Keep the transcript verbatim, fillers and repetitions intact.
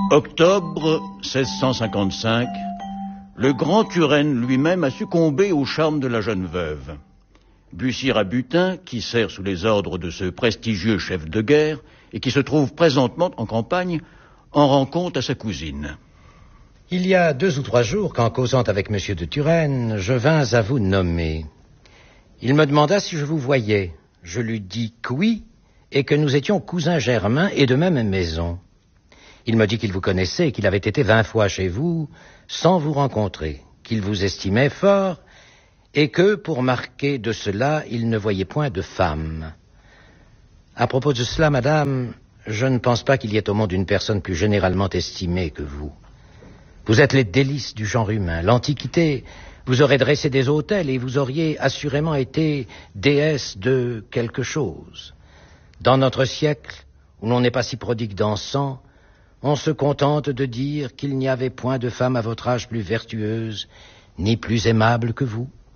Octobre seize cent cinquante-cinq, le grand Turenne lui-même a succombé au charme de la jeune veuve. Bussy-Rabutin, qui sert sous les ordres de ce prestigieux chef de guerre et qui se trouve présentement en campagne, en rend compte à sa cousine. Il y a deux ou trois jours, qu'en causant avec Monsieur de Turenne, je vins à vous nommer. Il me demanda si je vous voyais. Je lui dis que oui, et que nous étions cousins germains et de même maison. Il me dit qu'il vous connaissait et qu'il avait été vingt fois chez vous sans vous rencontrer, qu'il vous estimait fort et que, pour marquer de cela, il ne voyait point de femme. À propos de cela, madame, je ne pense pas qu'il y ait au monde une personne plus généralement estimée que vous. Vous êtes les délices du genre humain. L'Antiquité vous aurait dressé des autels et vous auriez assurément été déesse de quelque chose. Dans notre siècle, où l'on n'est pas si prodigue d'encens, on se contente de dire qu'il n'y avait point de femme à votre âge plus vertueuse, ni plus aimable que vous.